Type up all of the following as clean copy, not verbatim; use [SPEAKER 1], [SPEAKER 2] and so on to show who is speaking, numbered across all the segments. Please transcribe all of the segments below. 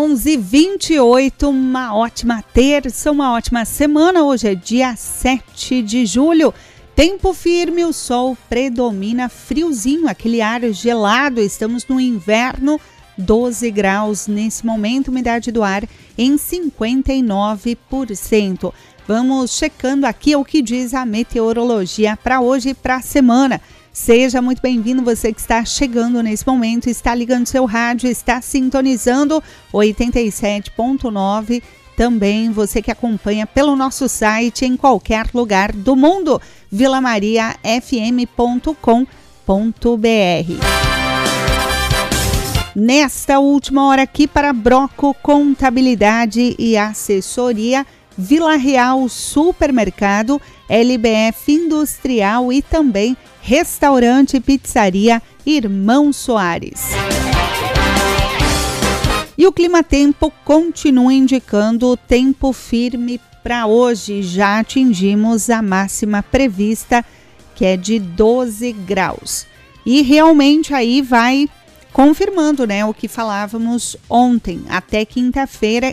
[SPEAKER 1] 11h28, uma ótima terça, uma ótima semana. Hoje é dia 7 de julho. Tempo firme, o sol predomina, friozinho, aquele ar gelado. Estamos no inverno, 12 graus nesse momento, umidade do ar em 59%. Vamos checando aqui o que diz a meteorologia para hoje e para a semana. Seja muito bem-vindo, você que está chegando nesse momento, está ligando seu rádio, está sintonizando 87.9. Também você que acompanha pelo nosso site em qualquer lugar do mundo, vilamariafm.com.br. Nesta última hora aqui para Broco Contabilidade e Assessoria, Vila Real Supermercado, LBF Industrial e também Restaurante e Pizzaria Irmão Soares. E o Climatempo continua indicando tempo firme para hoje. Já atingimos a máxima prevista, que é de 12 graus. E realmente aí vai confirmando, né, o que falávamos ontem. Até quinta-feira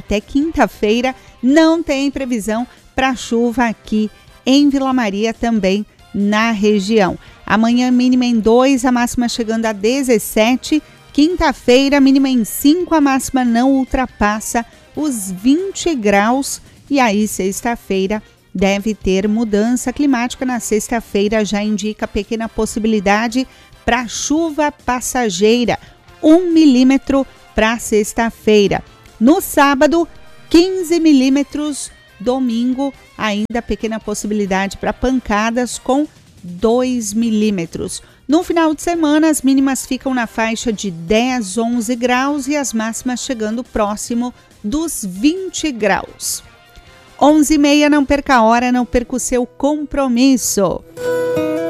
[SPEAKER 1] não tem previsão para chuva aqui em Vila Maria, também na região. Amanhã mínima em 2, a máxima chegando a 17. Quinta-feira mínima em 5, a máxima não ultrapassa os 20 graus. E aí sexta-feira deve ter mudança climática. Na sexta-feira já indica pequena possibilidade para chuva passageira, 1 milímetro para sexta-feira. No sábado, 15 milímetros. Domingo, ainda pequena possibilidade para pancadas com 2 milímetros. No final de semana, as mínimas ficam na faixa de 10, 11 graus e as máximas chegando próximo dos 20 graus. 11h30, não perca a hora, não perca o seu compromisso.